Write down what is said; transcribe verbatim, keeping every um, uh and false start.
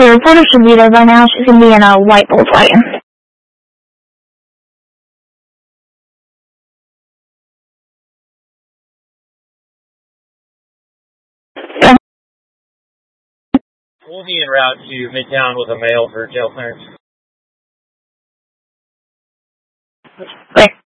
The reporter should be there by now. She's going to be in a white Volkswagen. We'll be en route to Midtown with a mail for jail clearance. Great.